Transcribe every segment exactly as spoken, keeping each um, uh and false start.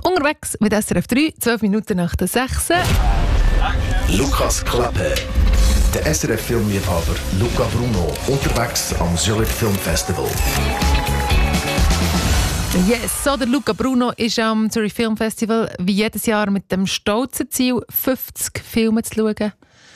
Unterwegs mit S R F drei, zwölf Minuten nach der sechs. Lukas Klappe. Der S R F-Filmliebhaber Luca Bruno unterwegs am Zurich Film Festival. Yes, so der Luca Bruno ist am Zurich Film Festival wie jedes Jahr mit dem stolzen Ziel, fünfzig Filme zu schauen.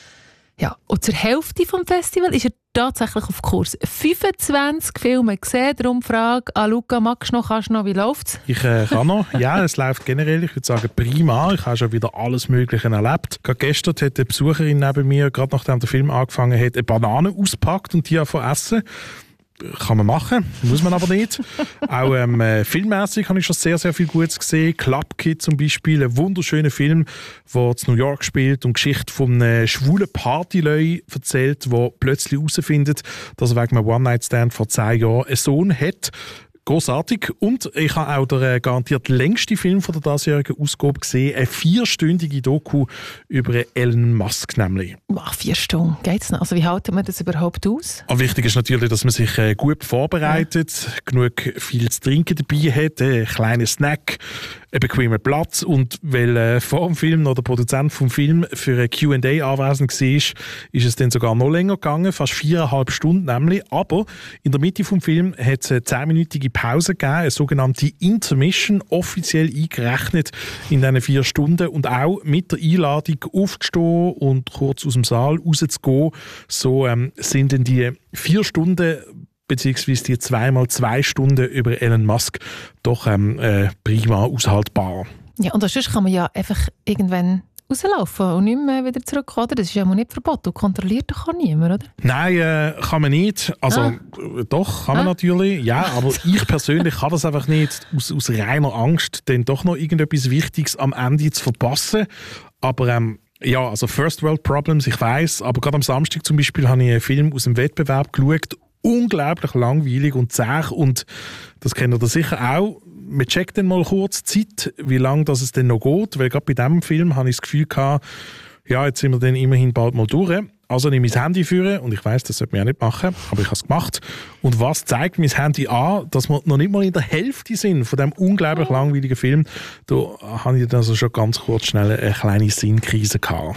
Ja, und zur Hälfte des Festivals ist er tatsächlich auf Kurs. fünfundzwanzig Filme gesehen, darum Frage an Luca, magst du noch, kannst du noch, wie läuft es? Ich äh, kann noch. Ja, es läuft generell, ich würde sagen, prima. Ich habe schon wieder alles Mögliche erlebt. Gerade gestern hat eine Besucherin neben mir, gerade nachdem der Film angefangen hat, eine Banane ausgepackt und die davon essen. Kann man machen, muss man aber nicht. Auch ähm, äh, filmmäßig habe ich schon sehr, sehr viel Gutes gesehen. Club Kid zum Beispiel, ein wunderschöner Film, der in New York spielt und die Geschichte von einem schwulen Partyleu erzählt, der plötzlich herausfindet, dass er wegen einem One-Night-Stand vor zehn Jahren einen Sohn hat. Grossartig. Und ich habe auch den äh, garantiert längsten Film von der diesjährigen Ausgabe gesehen. Eine vierstündige Doku über Elon Musk nämlich. Ach, vier Stunden, geht's noch? Also wie halten wir das überhaupt aus? Und wichtig ist natürlich, dass man sich äh, gut vorbereitet, ja. genug viel zu trinken dabei hat, einen kleinen Snack, einen bequemen Platz. Und weil äh, vor dem Film noch der Produzent vom Film für ein Q and A anwesend war, ist es dann sogar noch länger gegangen, fast viereinhalb Stunden nämlich. Aber in der Mitte vom Film hat es eine zehnminütige Pause gegeben, eine sogenannte Intermission, offiziell eingerechnet in diesen vier Stunden und auch mit der Einladung aufzustehen und kurz aus dem Saal rauszugehen. So ähm, sind dann die vier Stunden beziehungsweise die zweimal zwei Stunden über Elon Musk doch ähm, äh, prima aushaltbar. Ja, und sonst kann man ja einfach irgendwann rauslaufen und nicht mehr wieder zurückkommen. Das ist ja mal nicht verboten. Kontrolliert doch auch niemand, oder? Nein, äh, kann man nicht. Also ah. doch, kann man ah. natürlich. Ja, aber ich persönlich kann das einfach nicht aus, aus reiner Angst, dann doch noch irgendetwas Wichtiges am Ende zu verpassen. Aber ähm, ja, also First World Problems, ich weiss. Aber gerade am Samstag zum Beispiel habe ich einen Film aus dem Wettbewerb geschaut. Unglaublich langweilig und zäh. Und das kennt ihr sicher auch. Man checkt dann mal kurz die Zeit, wie lange das es denn noch geht. Weil gerade bei diesem Film hatte ich das Gefühl gehabt, ja, jetzt sind wir dann immerhin bald mal durch. Also nehme ich das Handy führen und ich weiss, das sollte man ja nicht machen, aber ich habe es gemacht. Und was zeigt mein Handy an, dass wir noch nicht mal in der Hälfte sind von diesem unglaublich langweiligen Film? Da habe ich dann also schon ganz kurz schnell eine kleine Sinnkrise gehabt.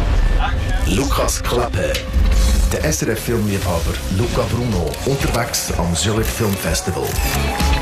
Lukas Klappe. Der S R F-Filmliebhaber Luca Bruno unterwegs am Zurich Film Festival.